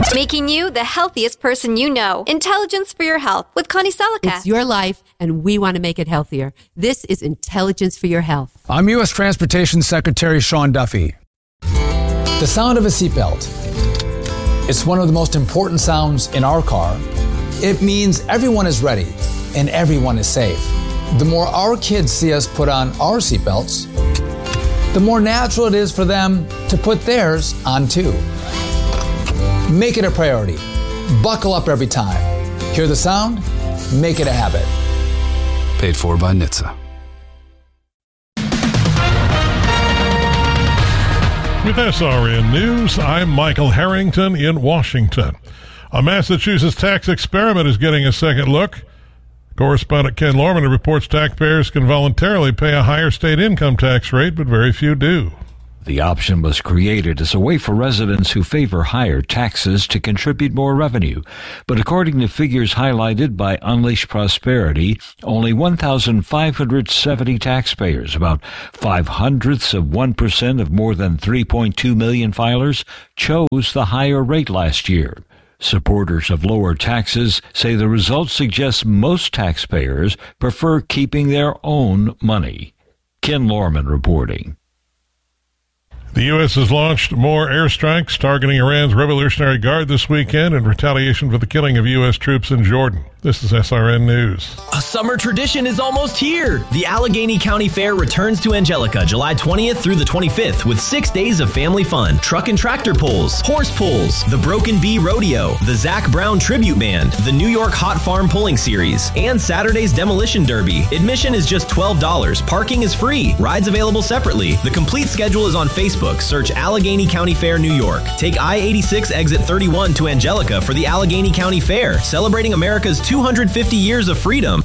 Making you the healthiest person you know. Intelligence for your health with Connie Selica. It's your life, and we want to make it healthier. This is Intelligence for your health. I'm U.S. Transportation Secretary Sean Duffy. The sound of a seatbelt. It's one of the most important sounds in our car. It means everyone is ready and everyone is safe. The more our kids see us put on our seatbelts, the more natural it is for them to put theirs on too. Make it a priority. Buckle up every time. Hear the sound? Make it a habit. Paid for by NHTSA. With SRN News, I'm Michael Harrington in Washington. A Massachusetts tax experiment is getting a second look. Correspondent Ken Lorman reports taxpayers can voluntarily pay a higher state income tax rate, but very few do. The option was created as a way for residents who favor higher taxes to contribute more revenue. But according to figures highlighted by Unleash Prosperity, only 1,570 taxpayers, about 0.05% of more than 3.2 million filers, chose the higher rate last year. Supporters of lower taxes say the results suggest most taxpayers prefer keeping their own money. Ken Lorman reporting. The U.S. has launched more airstrikes targeting Iran's Revolutionary Guard this weekend in retaliation for the killing of U.S. troops in Jordan. This is SRN News. A summer tradition is almost here. The Allegheny County Fair returns to Angelica July 20th through the 25th with 6 days of family fun. Truck and tractor pulls, horse pulls, the Broken Bee Rodeo, the Zach Brown Tribute Band, the New York Hot Farm Pulling Series, and Saturday's Demolition Derby. Admission is just $12. Parking is free. Rides available separately. The complete schedule is on Facebook. Search Allegheny County Fair, New York. Take I-86 exit 31 to Angelica for the Allegheny County Fair, celebrating America's 250 years of freedom.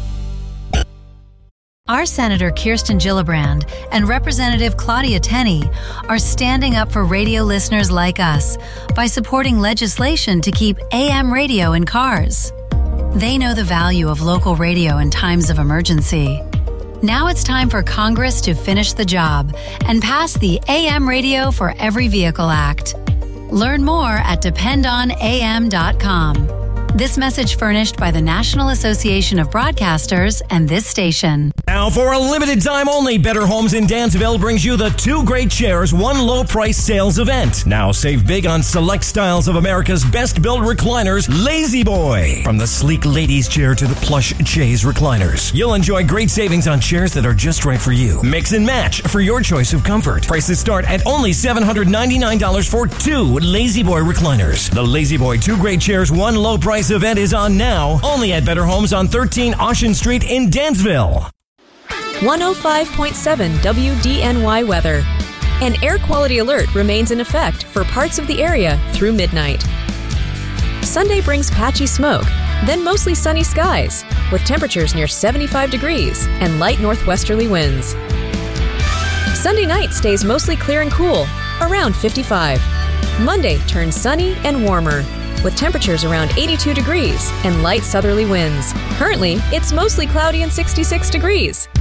Our Senator Kirsten Gillibrand and Representative Claudia Tenney are standing up for radio listeners like us by supporting legislation to keep AM radio in cars. They know the value of local radio in times of emergency. Now it's time for Congress to finish the job and pass the AM Radio for Every Vehicle Act. Learn more at dependonam.com. This message furnished by the National Association of Broadcasters and this station. Now, for a limited time only, Better Homes in Dansville brings you the 2 Great Chairs, 1 Low Price sales event. Now save big on select styles of America's best-built recliners, Lazy Boy. From the sleek ladies' chair to the plush chaise recliners, you'll enjoy great savings on chairs that are just right for you. Mix and match for your choice of comfort. Prices start at only $799 for 2 Lazy Boy recliners. The Lazy Boy 2 Great Chairs, 1 Low Price event is on now, only at Better Homes on 13 Ocean Street in Dansville. 105.7 WDNY weather. An air quality alert remains in effect for parts of the area through midnight. Sunday brings patchy smoke, then mostly sunny skies, with temperatures near 75 degrees and light northwesterly winds. Sunday night stays mostly clear and cool, around 55. Monday turns sunny and warmer, with temperatures around 82 degrees and light southerly winds. Currently, it's mostly cloudy and 66 degrees.